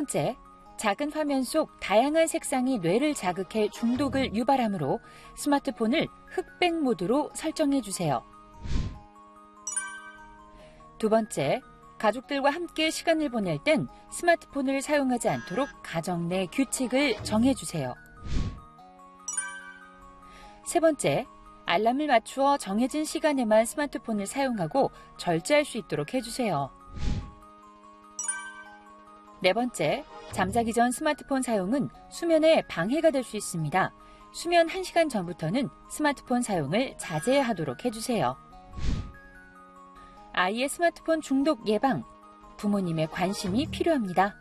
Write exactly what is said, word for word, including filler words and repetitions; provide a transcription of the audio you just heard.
번째, 작은 화면 속 다양한 색상이 뇌를 자극해 중독을 유발하므로 스마트폰을 흑백 모드로 설정해 주세요. 두 번째, 가족들과 함께 시간을 보낼 땐 스마트폰을 사용하지 않도록 가정 내 규칙을 정해 주세요. 세 번째, 알람을 맞추어 정해진 시간에만 스마트폰을 사용하고 절제할 수 있도록 해주세요. 네 번째, 잠자기 전 스마트폰 사용은 수면에 방해가 될 수 있습니다. 수면 한 시간 전부터는 스마트폰 사용을 자제하도록 해주세요. 아이의 스마트폰 중독 예방, 부모님의 관심이 필요합니다.